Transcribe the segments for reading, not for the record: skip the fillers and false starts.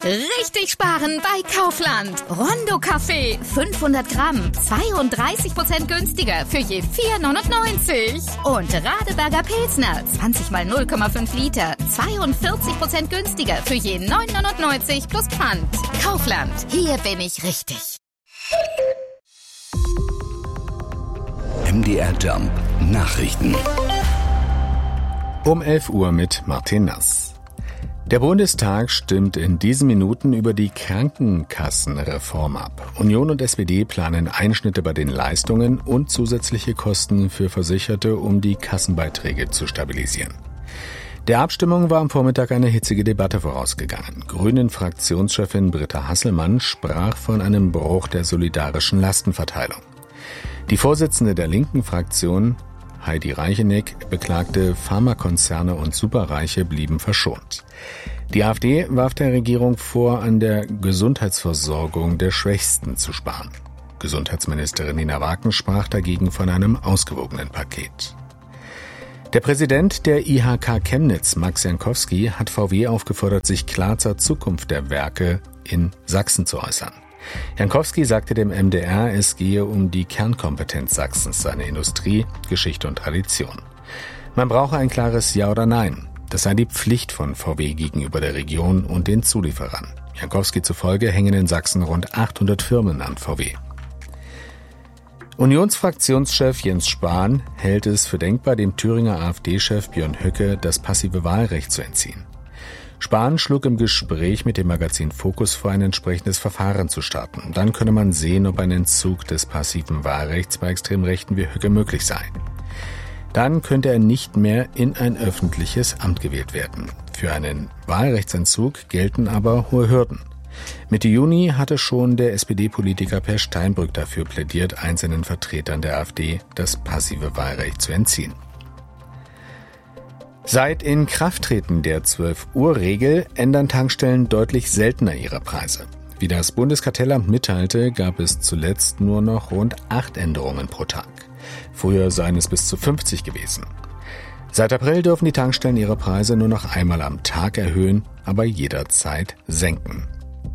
Richtig sparen bei Kaufland. Rondo-Kaffee 500 Gramm, 32% günstiger für je 4,99. Und Radeberger Pilsner 20 mal 0,5 Liter, 42% günstiger für je 9,99 plus Pfand. Kaufland, hier bin ich richtig. MDR Jump Nachrichten. Um 11 Uhr mit Martin Nass. Der Bundestag stimmt in diesen Minuten über die Krankenkassenreform ab. Union und SPD planen Einschnitte bei den Leistungen und zusätzliche Kosten für Versicherte, um die Kassenbeiträge zu stabilisieren. Der Abstimmung war am Vormittag eine hitzige Debatte vorausgegangen. Grünen-Fraktionschefin Britta Hasselmann sprach von einem Bruch der solidarischen Lastenverteilung. Die Vorsitzende der linken Fraktion, Heidi Reicheneck, beklagte, Pharmakonzerne und Superreiche blieben verschont. Die AfD warf der Regierung vor, an der Gesundheitsversorgung der Schwächsten zu sparen. Gesundheitsministerin Nina Waken sprach dagegen von einem ausgewogenen Paket. Der Präsident der IHK Chemnitz, Max Jankowski, hat VW aufgefordert, sich klar zur Zukunft der Werke in Sachsen zu äußern. Jankowski sagte dem MDR, es gehe um die Kernkompetenz Sachsens, seine Industrie, Geschichte und Tradition. Man brauche ein klares Ja oder Nein. Das sei die Pflicht von VW gegenüber der Region und den Zulieferern. Jankowski zufolge hängen in Sachsen rund 800 Firmen an VW. Unionsfraktionschef Jens Spahn hält es für denkbar, dem Thüringer AfD-Chef Björn Höcke das passive Wahlrecht zu entziehen. Spahn schlug im Gespräch mit dem Magazin Focus vor, ein entsprechendes Verfahren zu starten. Dann könne man sehen, ob ein Entzug des passiven Wahlrechts bei Extremrechten wie Höcke möglich sei. Dann könnte er nicht mehr in ein öffentliches Amt gewählt werden. Für einen Wahlrechtsentzug gelten aber hohe Hürden. Mitte Juni hatte schon der SPD-Politiker Per Steinbrück dafür plädiert, einzelnen Vertretern der AfD das passive Wahlrecht zu entziehen. Seit Inkrafttreten der 12-Uhr-Regel ändern Tankstellen deutlich seltener ihre Preise. Wie das Bundeskartellamt mitteilte, gab es zuletzt nur noch rund 8 Änderungen pro Tag. Früher seien es bis zu 50 gewesen. Seit April dürfen die Tankstellen ihre Preise nur noch einmal am Tag erhöhen, aber jederzeit senken.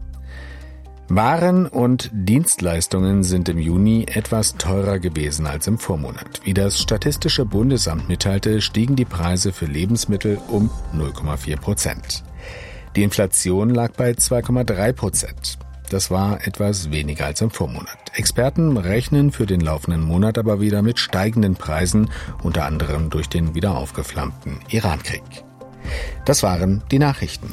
Waren und Dienstleistungen sind im Juni etwas teurer gewesen als im Vormonat. Wie das Statistische Bundesamt mitteilte, stiegen die Preise für Lebensmittel um 0,4%. Die Inflation lag bei 2,3%. Das war etwas weniger als im Vormonat. Experten rechnen für den laufenden Monat aber wieder mit steigenden Preisen, unter anderem durch den wieder aufgeflammten Irankrieg. Das waren die Nachrichten.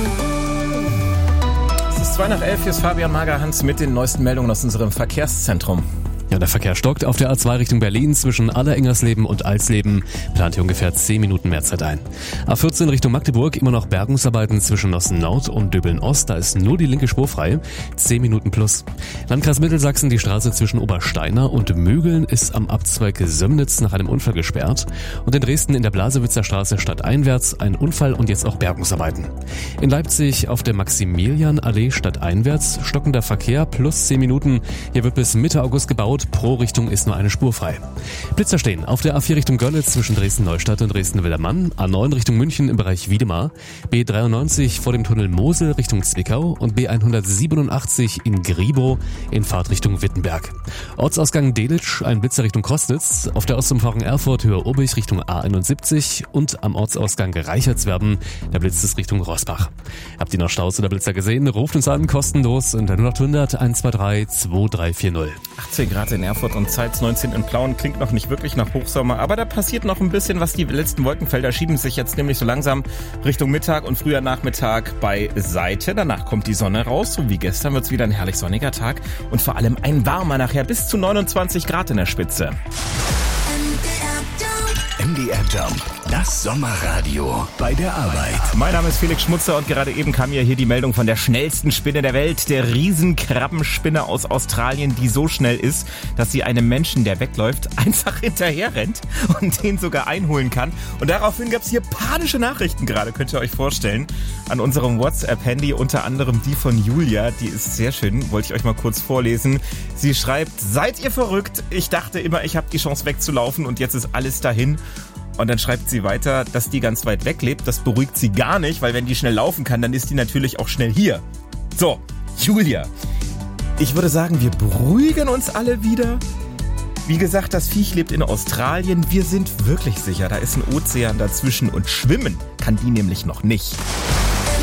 Es ist 11:02, hier ist Fabian Magerhans mit den neuesten Meldungen aus unserem Verkehrszentrum. Ja, der Verkehr stockt auf der A2 Richtung Berlin zwischen Allerengersleben und Alsleben. Plant hier ungefähr 10 Minuten mehr Zeit ein. A14 Richtung Magdeburg, immer noch Bergungsarbeiten zwischen Nossen Nord und Döbeln Ost. Da ist nur die linke Spur frei. 10 Minuten plus. Landkreis Mittelsachsen, die Straße zwischen Obersteiner und Mögeln ist am Abzweig Sömnitz nach einem Unfall gesperrt. Und in Dresden in der Blasewitzer Straße stadteinwärts ein Unfall und jetzt auch Bergungsarbeiten. In Leipzig auf der Maximilianallee stadteinwärts stockender Verkehr plus 10 Minuten. Hier wird bis Mitte August gebaut. Pro Richtung ist nur eine Spur frei. Blitzer stehen auf der A4 Richtung Görlitz zwischen Dresden-Neustadt und Dresden-Wildermann, A9 Richtung München im Bereich Wiedemar, B93 vor dem Tunnel Mosel Richtung Zwickau und B187 in Gribow in Fahrtrichtung Wittenberg. Ortsausgang Delitzsch, ein Blitzer Richtung Kostnitz, auf der Ostumfahrung Erfurt Höhe Obig Richtung A71 und am Ortsausgang Reichertswerben der Blitz ist Richtung Rossbach. Habt ihr noch Staus oder Blitzer gesehen? Ruft uns an, kostenlos unter 0800 123 2340. 18 Grad in Erfurt und Zeitz 19 in Plauen, klingt noch nicht wirklich nach Hochsommer, aber da passiert noch ein bisschen was. Die letzten Wolkenfelder schieben sich jetzt nämlich so langsam Richtung Mittag und früher Nachmittag beiseite. Danach kommt die Sonne raus, so wie gestern wird es wieder ein herrlich sonniger Tag und vor allem ein warmer nachher, bis zu 29 Grad in der Spitze. MDR Jump, das Sommerradio bei der Arbeit. Mein Name ist Felix Schmutzer und gerade eben kam mir hier die Meldung von der schnellsten Spinne der Welt, der Riesenkrabbenspinne aus Australien, die so schnell ist, dass sie einem Menschen, der wegläuft, einfach hinterher rennt und den sogar einholen kann. Und daraufhin gab es hier panische Nachrichten gerade, könnt ihr euch vorstellen, an unserem WhatsApp-Handy, unter anderem die von Julia, die ist sehr schön, wollte ich euch mal kurz vorlesen. Sie schreibt: Seid ihr verrückt? Ich dachte immer, ich habe die Chance wegzulaufen und jetzt ist alles dahin. Und dann schreibt sie weiter, dass die ganz weit weg lebt. Das beruhigt sie gar nicht, weil wenn die schnell laufen kann, dann ist die natürlich auch schnell hier. So, Julia, ich würde sagen, wir beruhigen uns alle wieder. Wie gesagt, das Viech lebt in Australien. Wir sind wirklich sicher, da ist ein Ozean dazwischen und schwimmen kann die nämlich noch nicht.